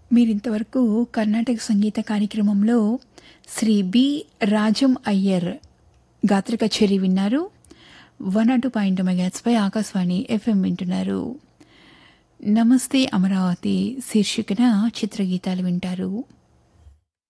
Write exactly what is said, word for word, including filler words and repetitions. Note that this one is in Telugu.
మీరింతవరకు కర్ణాటక సంగీత కార్యక్రమంలో శ్రీ బి రాజం అయ్యర్ గాత్ర కచేరీ విన్నారు. One not two point మెగాట్స్పై Akashvani FM వింటున్నారు. నమస్తే అమరావతి శీర్షికన చిత్రగీతాలు వింటారు.